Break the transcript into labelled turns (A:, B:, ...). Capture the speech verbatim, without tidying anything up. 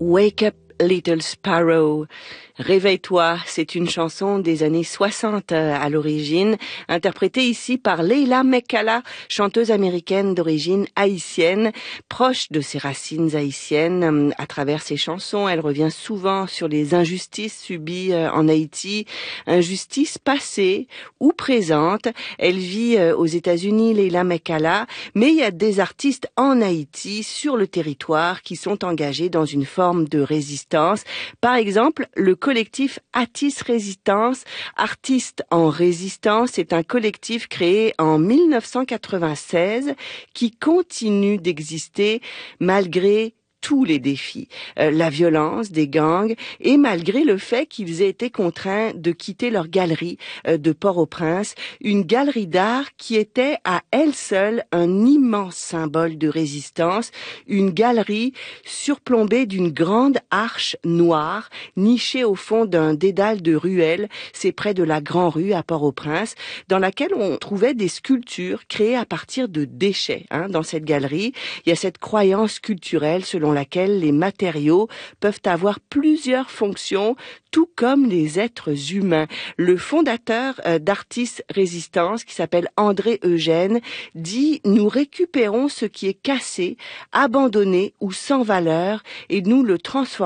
A: Wake up, little sparrow. Réveille-toi, c'est une chanson des années soixante à l'origine, interprétée ici par Leila Mekalla, chanteuse américaine d'origine haïtienne, proche de ses racines haïtiennes. À travers ses chansons, elle revient souvent sur les injustices subies en Haïti, injustices passées ou présentes. Elle vit aux États-Unis, Leila Mekalla, mais il y a des artistes en Haïti, sur le territoire, qui sont engagés dans une forme de résistance. Par exemple, le collectif Atis Résistance, Artistes en Résistance, est un collectif créé en mille neuf cent quatre-vingt-seize qui continue d'exister malgré tous les défis, euh, la violence des gangs et malgré le fait qu'ils aient été contraints de quitter leur galerie euh, de Port-au-Prince, une galerie d'art qui était à elle seule un immense symbole de résistance, une galerie surplombée d'une grande arche noire nichée au fond d'un dédale de ruelles, c'est près de la Grand Rue à Port-au-Prince, dans laquelle on trouvait des sculptures créées à partir de déchets. Hein. Dans cette galerie, il y a cette croyance culturelle selon laquelle les matériaux peuvent avoir plusieurs fonctions, tout comme les êtres humains. Le fondateur euh, d'Artis Résistance, qui s'appelle André Eugène, dit « Nous récupérons ce qui est cassé, abandonné ou sans valeur et nous le transformons